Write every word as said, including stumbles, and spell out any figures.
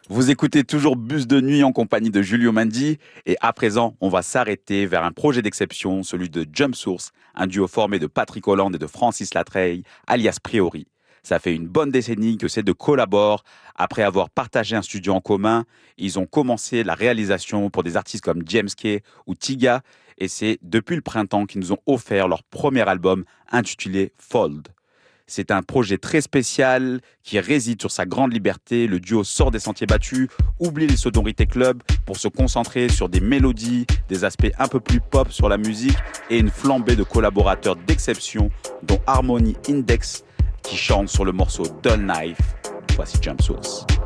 Vous écoutez toujours Bus de nuit en compagnie de Julio Mandi et à présent, on va s'arrêter vers un projet d'exception, celui de Jump Source, un duo formé de Patrick Holland et de Francis Latreille, alias Priori. Ça fait une bonne décennie que ces deux collaborent. Après avoir partagé un studio en commun, ils ont commencé la réalisation pour des artistes comme James Kay ou Tiga et c'est depuis le printemps qu'ils nous ont offert leur premier album intitulé Fold. C'est un projet très spécial qui réside sur sa grande liberté. Le duo sort des sentiers battus, oublie les sonorités club pour se concentrer sur des mélodies, des aspects un peu plus pop sur la musique et une flambée de collaborateurs d'exception, dont Harmony Index qui chante sur le morceau Dull Knife. Voici Jump Source.